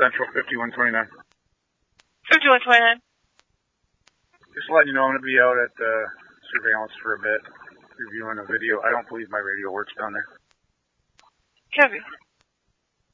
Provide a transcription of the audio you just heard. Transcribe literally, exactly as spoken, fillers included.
Central, fifty-one twenty-nine. fifty-one twenty-nine. Just letting you know I'm going to be out at uh, surveillance for a bit, reviewing a video. I don't believe my radio works down there. Copy.